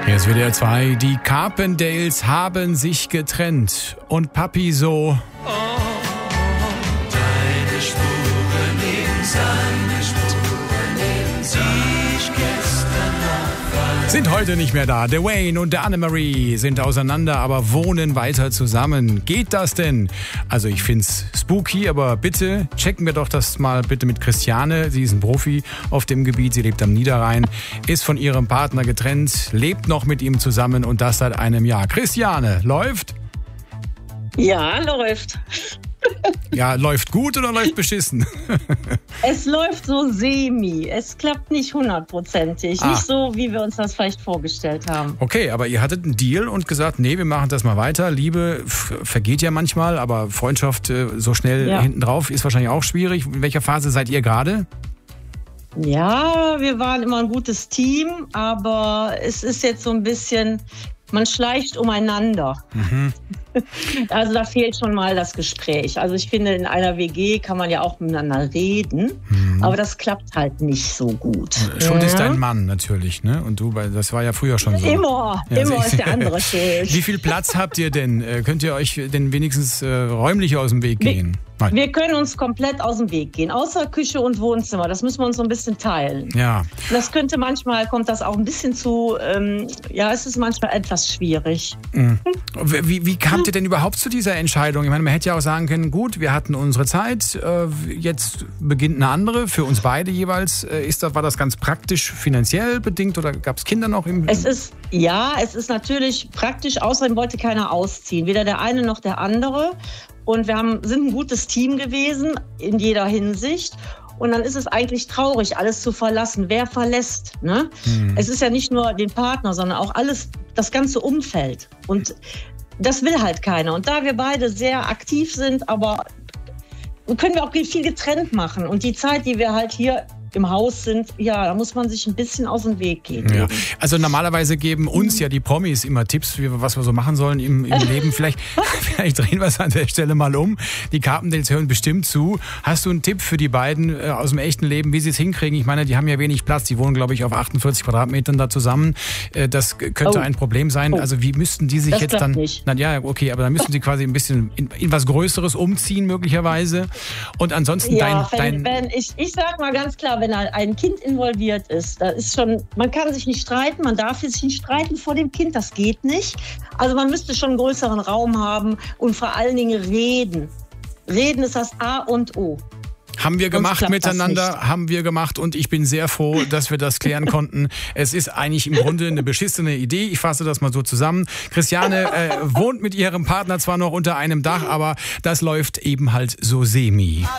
Hier ist WDR 2. Die Carpendales haben sich getrennt. Und Papi so... Deine Spuren neben seine Spuren neben sich gestern noch sind heute nicht mehr da. Der Wayne und der Annemarie sind auseinander, aber wohnen weiter zusammen. Geht das denn? Also ich find's spooky, aber bitte checken wir doch das mal bitte mit Christiane. Sie ist ein Profi auf dem Gebiet. Sie lebt am Niederrhein, ist von ihrem Partner getrennt, lebt noch mit ihm zusammen und das seit einem Jahr. Christiane, läuft? Ja, läuft. Ja, läuft gut oder läuft beschissen? Es läuft so semi. Es klappt nicht 100%ig. Nicht so, wie wir uns das vielleicht vorgestellt haben. Okay, aber ihr hattet einen Deal und gesagt, nee, wir machen das mal weiter. Liebe vergeht ja manchmal, aber Freundschaft so schnell hinten drauf ist wahrscheinlich auch schwierig. In welcher Phase seid ihr gerade? Ja, wir waren immer ein gutes Team, aber es ist jetzt so ein bisschen, man schleicht umeinander. Mhm. Also da fehlt schon mal das Gespräch. Also ich finde, in einer WG kann man ja auch miteinander reden, aber das klappt halt nicht so gut. Schuld ist dein Mann natürlich, ne? Und du, das war ja früher schon so. Immer ist der andere schuld. Wie viel Platz habt ihr denn? Könnt ihr euch denn wenigstens räumlich aus dem Weg gehen? Wir können uns komplett aus dem Weg gehen, außer Küche und Wohnzimmer. Das müssen wir uns so ein bisschen teilen. Ja. Das kommt das auch ein bisschen zu, es ist manchmal etwas schwierig. Wie kamt ihr denn überhaupt zu dieser Entscheidung? Ich meine, man hätte ja auch sagen können, gut, wir hatten unsere Zeit, jetzt beginnt eine andere, für uns beide jeweils. War das ganz praktisch finanziell bedingt oder gab es Kinder noch? Es ist natürlich praktisch, außerdem wollte keiner ausziehen, weder der eine noch der andere. Und wir sind ein gutes Team gewesen in jeder Hinsicht. Und dann ist es eigentlich traurig, alles zu verlassen. Wer verlässt? Ne? Es ist ja nicht nur den Partner, sondern auch das ganze Umfeld. Und das will halt keiner. Und da wir beide sehr aktiv sind, aber können wir auch viel getrennt machen. Und die Zeit, die wir halt hier im Haus sind, da muss man sich ein bisschen aus dem Weg gehen. Ja. Also normalerweise geben uns ja die Promis immer Tipps, was wir so machen sollen im Leben. Vielleicht drehen wir es an der Stelle mal um. Die Carpendales hören bestimmt zu. Hast du einen Tipp für die beiden aus dem echten Leben, wie sie es hinkriegen? Ich meine, die haben ja wenig Platz. Die wohnen, glaube ich, auf 48 Quadratmetern da zusammen. Das könnte ein Problem sein. Also wie müssten die sich das jetzt dann... Nicht. Aber dann müssen sie quasi ein bisschen in was Größeres umziehen möglicherweise. Und ansonsten ich sag mal ganz klar, wenn ein Kind involviert ist, man kann sich nicht streiten, man darf sich nicht streiten vor dem Kind, das geht nicht. Also man müsste schon einen größeren Raum haben und vor allen Dingen reden. Reden ist das A und O. Haben wir gemacht miteinander, und ich bin sehr froh, dass wir das klären konnten. Es ist eigentlich im Grunde eine beschissene Idee. Ich fasse das mal so zusammen. Christiane wohnt mit ihrem Partner zwar noch unter einem Dach, aber das läuft eben halt so semi.